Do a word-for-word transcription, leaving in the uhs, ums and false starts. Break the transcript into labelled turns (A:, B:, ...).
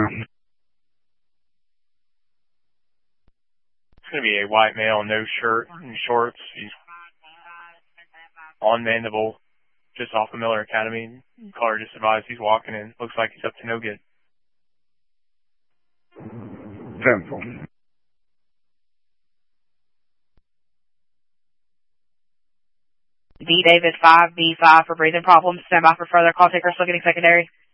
A: It's going to be a white male, no shirt and shorts. He's on Mandible, just off of Miller Academy. Caller just advised he's walking in. Looks like he's up to no good.
B: Temple.
C: D David five B five for breathing problems. Stand by for further call takers. Still getting secondary.